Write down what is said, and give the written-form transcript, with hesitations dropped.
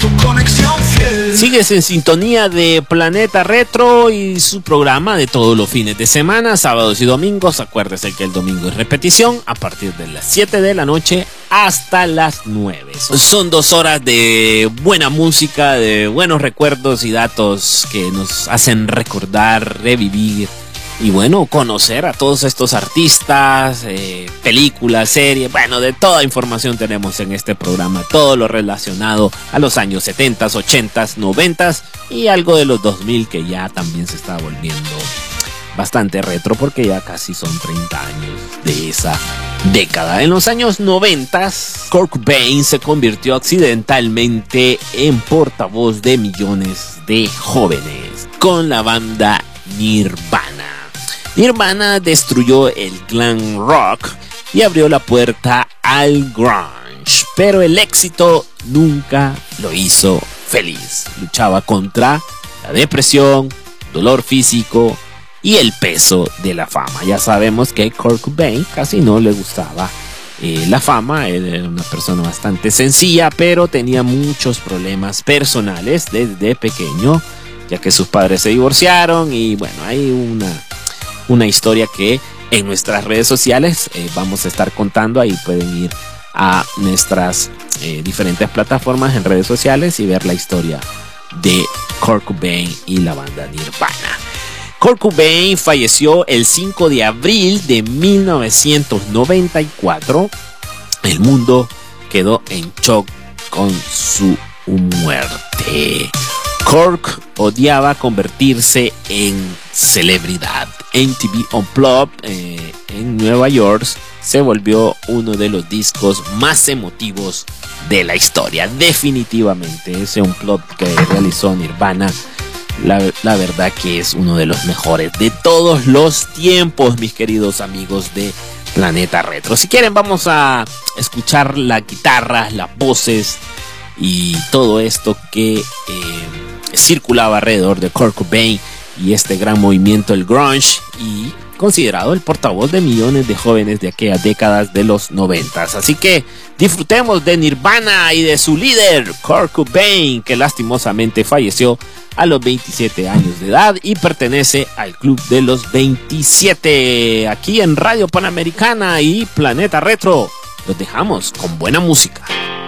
Sigues en sintonía de Planeta Retro y su programa de todos los fines de semana, sábados y domingos. Acuérdese que el domingo es repetición a partir de las 7 de la noche hasta las 9. Son 2 horas de buena música, de buenos recuerdos y datos que nos hacen recordar, revivir y bueno, conocer a todos estos artistas, películas, series, bueno, de toda información tenemos en este programa, todo lo relacionado a los años 70, 80, 90 y algo de los 2000 que ya también se está volviendo bastante retro porque ya casi son 30 años de esa década. En los años 90, Kurt Cobain se convirtió accidentalmente en portavoz de millones de jóvenes con la banda Nirvana. Nirvana destruyó el glam rock y abrió la puerta al grunge, pero el éxito nunca lo hizo feliz. Luchaba contra la depresión, dolor físico y el peso de la fama. Ya sabemos que Kurt Cobain casi no le gustaba la fama, él era una persona bastante sencilla, pero tenía muchos problemas personales desde pequeño, ya que sus padres se divorciaron y bueno, hay una historia que en nuestras redes sociales vamos a estar contando. Ahí pueden ir a nuestras diferentes plataformas en redes sociales y ver la historia de Kurt Cobain y la banda Nirvana. Kurt Cobain falleció el 5 de abril de 1994. El mundo quedó en shock con su muerte. Kurt odiaba convertirse en celebridad. MTV Unplugged en Nueva York se volvió uno de los discos más emotivos de la historia. Definitivamente ese Unplugged que realizó Nirvana, la verdad que es uno de los mejores de todos los tiempos, mis queridos amigos de Planeta Retro. Si quieren vamos a escuchar la guitarra, las voces y todo esto que circulaba alrededor de Kurt Cobain y este gran movimiento, el grunge, y considerado el portavoz de millones de jóvenes de aquellas décadas de los 90. Así que disfrutemos de Nirvana y de su líder, Kurt Cobain, que lastimosamente falleció a los 27 años de edad y pertenece al club de los 27. Aquí en Radio Panamericana y Planeta Retro los dejamos con buena música.